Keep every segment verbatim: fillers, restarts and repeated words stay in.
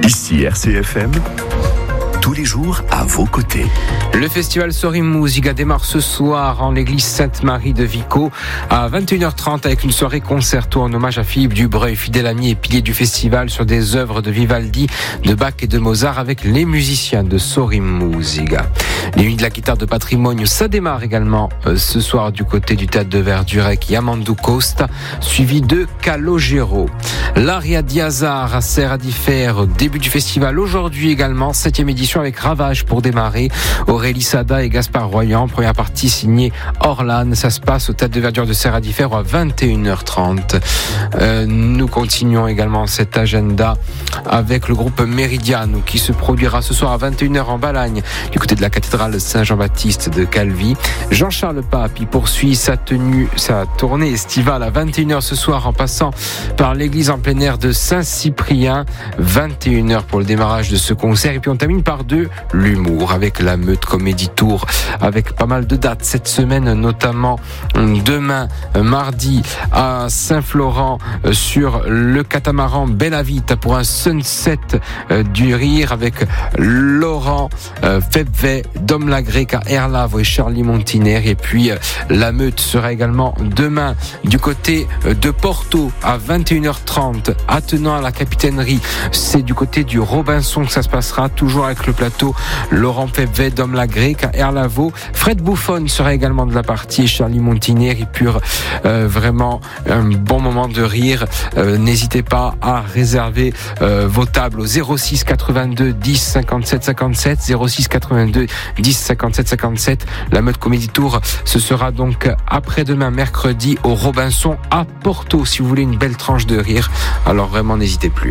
Ici R C F M, tous les jours à vos côtés. Le festival Sorim Musica démarre ce soir en l'église Sainte-Marie de Vico à vingt et une heures trente avec une soirée concerto en hommage à Philippe Dubreuil, fidèle ami et pilier du festival, sur des œuvres de Vivaldi, de Bach et de Mozart avec les musiciens de Sorim Musica. Les nuits de la guitare de patrimoine, ça démarre également euh, ce soir du côté du théâtre de Verdurec, Yamandu Costa, suivi de Calogero. L'Aria di Hazard à Serra di Ferro, début du festival aujourd'hui également, septième édition avec Ravage pour démarrer. Aurélie Sada et Gaspard Royan, première partie signée Orlan. Ça se passe au théâtre de verdure de Serra di Ferro à vingt et une heures trente. Euh, nous continuons également cet agenda avec le groupe Meridiano qui se produira ce soir à vingt et une heures en Balagne du côté de la cathédrale Saint-Jean-Baptiste de Calvi. Jean-Charles Pape, il poursuit sa tenue, sa tournée estivale à vingt et une heures ce soir en passant par l'église en plein air de Saint-Cyprien. vingt et une heures pour le démarrage de ce concert. Et puis on termine par de l'humour avec la Meute Comedy Tour, avec pas mal de dates cette semaine, notamment demain mardi à Saint-Florent sur le catamaran Bella Vita pour un sunset du rire avec Laurent Febvey, Dom Lagreca, Erlavo et Charlie Montiner. Et puis la Meute sera également demain du côté de Porto à vingt et une heures trente, attenant à la capitainerie. C'est du côté du Robinson que ça se passera, toujours avec le plateau Laurent Febvey, Dom Lagreca, Erlavo. Fred Bouffon sera également de la partie et Charlie Montiner. Il pure euh, vraiment un bon moment de rire. Euh, n'hésitez pas à réserver euh, vos tables au zéro six quatre-vingt-deux dix cinquante-sept cinquante-sept, zéro six quatre-vingt-deux dix cinquante-sept cinquante-sept. La Meute Comedy Tour, ce sera donc après-demain mercredi au Robinson à Porto. Si vous voulez une belle tranche de rire, alors vraiment n'hésitez plus.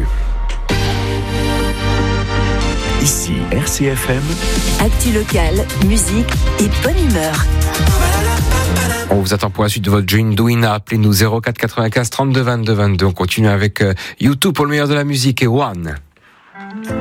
Ici R C F M, actu locale, musique et bonne humeur. On vous attend pour la suite de votre Dream Douina. Appelez-nous zéro quatre quatre-vingt-quinze trente-deux vingt-deux vingt-deux. On continue avec YouTube pour le meilleur de la musique et One.